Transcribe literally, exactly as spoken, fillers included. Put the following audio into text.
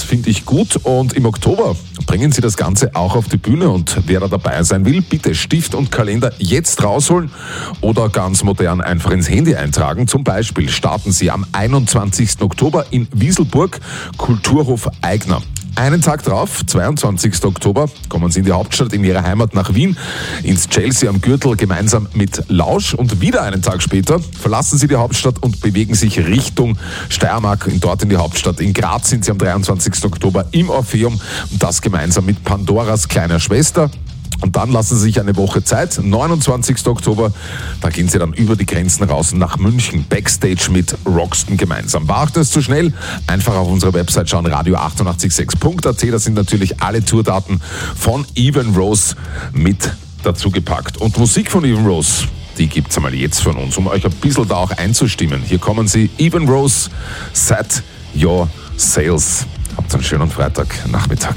finde ich gut. Und im Oktober bringen sie das Ganze auch auf die Bühne. Und wer da dabei sein will, bitte Stift und Kalender jetzt rausholen oder ganz modern einfach ins Handy eintragen. Zum Beispiel starten sie am einundzwanzigsten Oktober in Wieselburg, Kulturhof Aigner. Einen Tag drauf, zweiundzwanzigsten Oktober, kommen Sie in die Hauptstadt, in Ihre Heimat nach Wien, ins Chelsea am Gürtel gemeinsam mit Lausch. Und wieder einen Tag später verlassen Sie die Hauptstadt und bewegen sich Richtung Steiermark, dort in die Hauptstadt. In Graz sind Sie am dreiundzwanzigsten Oktober im Orpheum und das gemeinsam mit Pandoras kleiner Schwester. Und dann lassen Sie sich eine Woche Zeit, neunundzwanzigsten Oktober, da gehen Sie dann über die Grenzen raus nach München, Backstage mit Roxton gemeinsam. War auch das zu schnell? Einfach auf unsere Website schauen, radio achtundachtzig sechs punkt a t, da sind natürlich alle Tourdaten von Even Rose mit dazu gepackt. Und Musik von Even Rose, die gibt's einmal jetzt von uns, um euch ein bisschen da auch einzustimmen. Hier kommen sie, Even Rose, Set Your Sails. Habt einen schönen Freitagnachmittag.